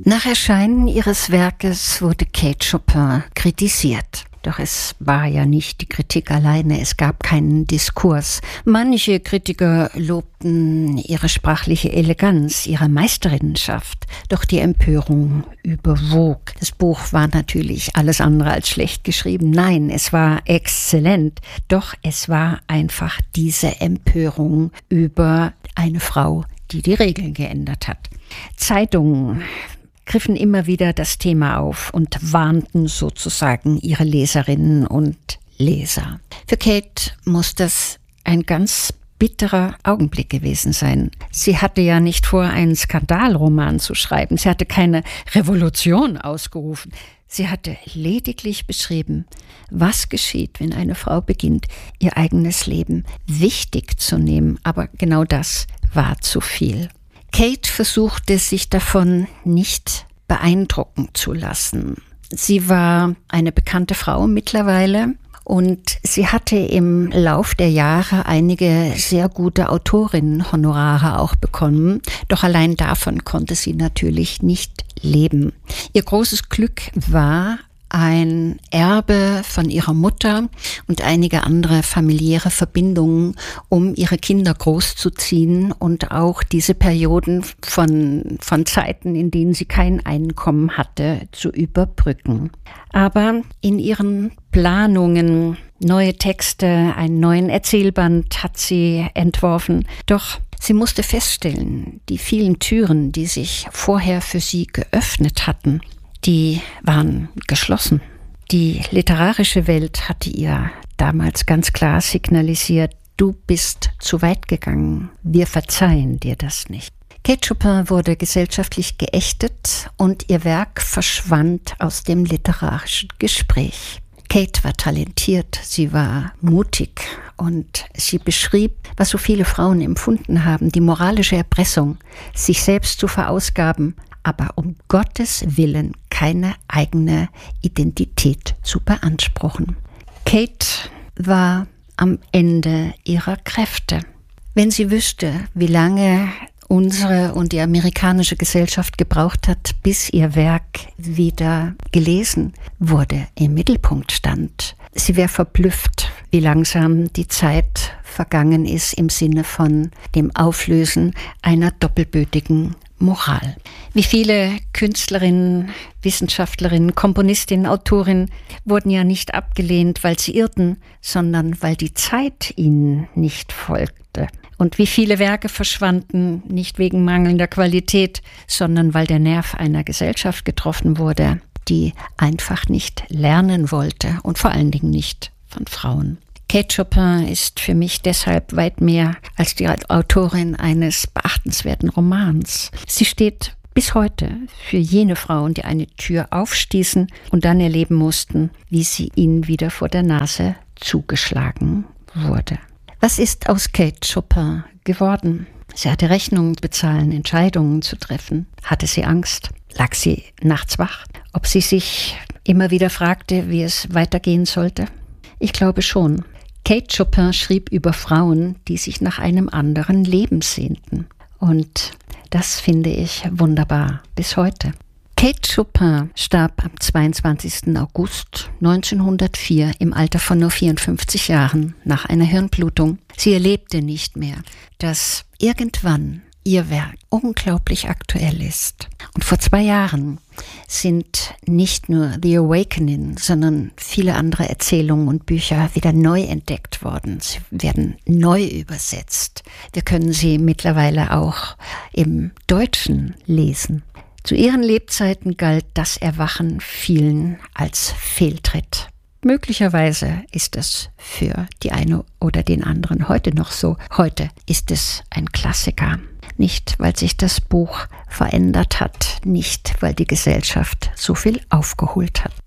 Nach Erscheinen ihres Werkes wurde Kate Chopin kritisiert. Doch es war ja nicht die Kritik alleine, es gab keinen Diskurs. Manche Kritiker lobten ihre sprachliche Eleganz, ihre Meisterinnenschaft. Doch die Empörung überwog. Das Buch war natürlich alles andere als schlecht geschrieben. Nein, es war exzellent. Doch es war einfach diese Empörung über eine Frau, die die Regeln geändert hat. Zeitungen griffen immer wieder das Thema auf und warnten sozusagen ihre Leserinnen und Leser. Für Kate muss das ein ganz bitterer Augenblick gewesen sein. Sie hatte ja nicht vor, einen Skandalroman zu schreiben. Sie hatte keine Revolution ausgerufen. Sie hatte lediglich beschrieben, was geschieht, wenn eine Frau beginnt, ihr eigenes Leben wichtig zu nehmen. Aber genau das war zu viel. Kate versuchte, sich davon nicht beeindrucken zu lassen. Sie war eine bekannte Frau mittlerweile und sie hatte im Lauf der Jahre einige sehr gute Autorinnenhonorare auch bekommen. Doch allein davon konnte sie natürlich nicht leben. Ihr großes Glück war ein Erbe von ihrer Mutter und einige andere familiäre Verbindungen, um ihre Kinder großzuziehen und auch diese Perioden von Zeiten, in denen sie kein Einkommen hatte, zu überbrücken. Aber in ihren Planungen, neue Texte, einen neuen Erzählband hat sie entworfen. Doch sie musste feststellen, die vielen Türen, die sich vorher für sie geöffnet hatten, die waren geschlossen. Die literarische Welt hatte ihr damals ganz klar signalisiert, du bist zu weit gegangen, wir verzeihen dir das nicht. Kate Chopin wurde gesellschaftlich geächtet und ihr Werk verschwand aus dem literarischen Gespräch. Kate war talentiert, sie war mutig und sie beschrieb, was so viele Frauen empfunden haben, die moralische Erpressung, sich selbst zu verausgaben, aber um Gottes Willen keine eigene Identität zu beanspruchen. Kate war am Ende ihrer Kräfte. Wenn sie wüsste, wie lange unsere und die amerikanische Gesellschaft gebraucht hat, bis ihr Werk wieder gelesen wurde, im Mittelpunkt stand. Sie wäre verblüfft, wie langsam die Zeit vergangen ist im Sinne von dem Auflösen einer doppelbötigen Moral. Wie viele Künstlerinnen, Wissenschaftlerinnen, Komponistinnen, Autorinnen wurden ja nicht abgelehnt, weil sie irrten, sondern weil die Zeit ihnen nicht folgte. Und wie viele Werke verschwanden, nicht wegen mangelnder Qualität, sondern weil der Nerv einer Gesellschaft getroffen wurde, die einfach nicht lernen wollte und vor allen Dingen nicht von Frauen. Kate Chopin ist für mich deshalb weit mehr als die Autorin eines beachtenswerten Romans. Sie steht bis heute für jene Frauen, die eine Tür aufstießen und dann erleben mussten, wie sie ihnen wieder vor der Nase zugeschlagen wurde. Was ist aus Kate Chopin geworden? Sie hatte Rechnungen bezahlen, Entscheidungen zu treffen. Hatte sie Angst? Lag sie nachts wach? Ob sie sich immer wieder fragte, wie es weitergehen sollte? Ich glaube schon. Kate Chopin schrieb über Frauen, die sich nach einem anderen Leben sehnten. Und das finde ich wunderbar bis heute. Kate Chopin starb am 22. August 1904 im Alter von nur 54 Jahren nach einer Hirnblutung. Sie erlebte nicht mehr, dass irgendwann ihr Werk unglaublich aktuell ist. Und vor 2 Jahren sind nicht nur The Awakening, sondern viele andere Erzählungen und Bücher wieder neu entdeckt worden. Sie werden neu übersetzt. Wir können sie mittlerweile auch im Deutschen lesen. Zu ihren Lebzeiten galt das Erwachen vielen als Fehltritt. Möglicherweise ist es für die eine oder den anderen heute noch so. Heute ist es ein Klassiker. Nicht, weil sich das Buch verändert hat, nicht, weil die Gesellschaft so viel aufgeholt hat.